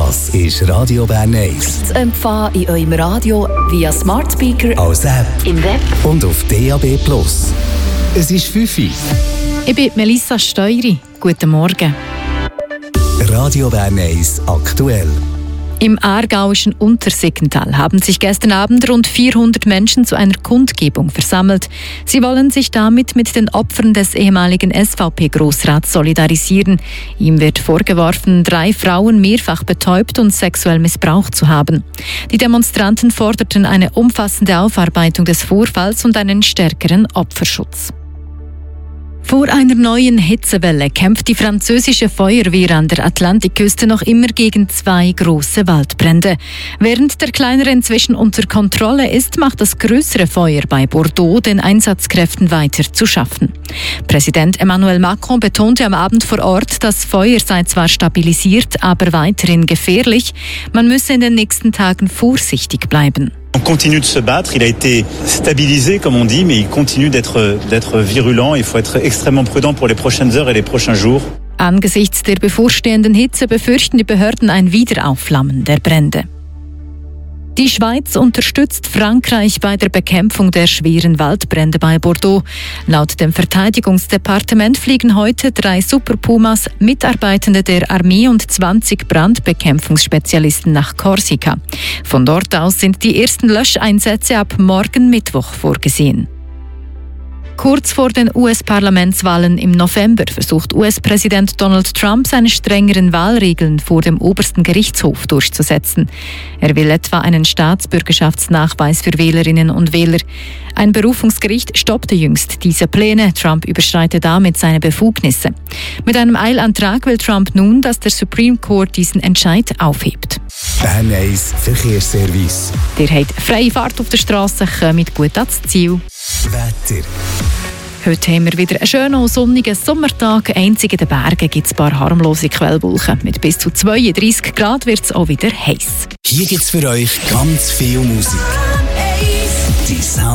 Das ist Radio Bern 1. Zu empfangen in eurem Radio via Smart Speaker, als App im Web und auf DAB+. Es ist 5 Uhr. Ich bin Melissa Steury. Guten Morgen. Radio Bern 1 aktuell. Im aargauischen Untersiggenthal haben sich gestern Abend rund 400 Menschen zu einer Kundgebung versammelt. Sie wollen sich damit mit den Opfern des ehemaligen SVP-Grossrats solidarisieren. Ihm wird vorgeworfen, 3 Frauen mehrfach betäubt und sexuell missbraucht zu haben. Die Demonstranten forderten eine umfassende Aufarbeitung des Vorfalls und einen stärkeren Opferschutz. Vor einer neuen Hitzewelle kämpft die französische Feuerwehr an der Atlantikküste noch immer gegen 2 große Waldbrände. Während der kleinere inzwischen unter Kontrolle ist, macht das größere Feuer bei Bordeaux den Einsatzkräften weiter zu schaffen. Präsident Emmanuel Macron betonte am Abend vor Ort, das Feuer sei zwar stabilisiert, aber weiterhin gefährlich. Man müsse in den nächsten Tagen vorsichtig bleiben. On continue de se battre, il a été stabilisé comme on dit, mais il continue d'être virulent. Il faut être extrêmement prudent pour les prochaines heures et les prochains jours. Angesichts der bevorstehenden Hitze befürchten die Behörden ein Wiederaufflammen der Brände. Die Schweiz unterstützt Frankreich bei der Bekämpfung der schweren Waldbrände bei Bordeaux. Laut dem Verteidigungsdepartement fliegen heute 3 Super Pumas, Mitarbeitende der Armee und 20 Brandbekämpfungsspezialisten nach Korsika. Von dort aus sind die ersten Löscheinsätze ab morgen Mittwoch vorgesehen. Kurz vor den US-Parlamentswahlen im November versucht US-Präsident Donald Trump, seine strengeren Wahlregeln vor dem obersten Gerichtshof durchzusetzen. Er will etwa einen Staatsbürgerschaftsnachweis für Wählerinnen und Wähler. Ein Berufungsgericht stoppte jüngst diese Pläne. Trump überschreitet damit seine Befugnisse. Mit einem Eilantrag will Trump nun, dass der Supreme Court diesen Entscheid aufhebt. Bern 1 Verkehrsservice. Ihr habt freie Fahrt auf der Straße, kommt gut ans Ziel. Wetter. Heute haben wir wieder einen schönen und sonnigen Sommertag. Einzig in den Bergen gibt es ein paar harmlose Quellwolken. Mit bis zu 32 Grad wird es auch wieder heiß. Hier gibt es für euch ganz viel Musik. Die